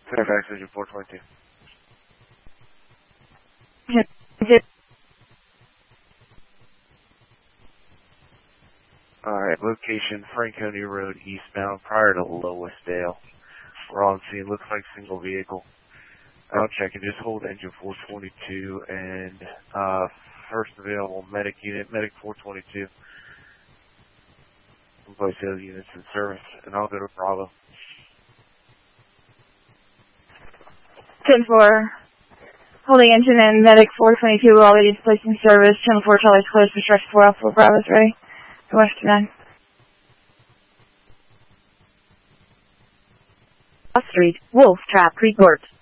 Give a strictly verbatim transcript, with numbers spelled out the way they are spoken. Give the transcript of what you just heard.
Fairfax Engine four twenty-two. Alright, location Franconia Road eastbound prior to Loisdale. We're on scene, looks like single vehicle. I'll check and just hold engine four twenty-two and uh, first available medic unit, medic four twenty-two. We'll place those units in service and I'll go to Bravo. ten four. Holding engine and medic four twenty-two already placed in service. Channel four Charlie's closed for stretch four Alpha Bravo's ready. Western nine. Street, Wolf Trap Report.